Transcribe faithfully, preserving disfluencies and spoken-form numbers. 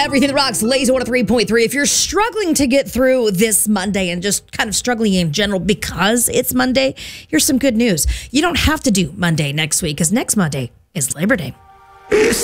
Everything that rocks, Lazy one oh three point three. If you're struggling to get through this Monday and just kind of struggling in general because it's Monday, here's some good news. You don't have to do Monday next week because next Monday is Labor Day.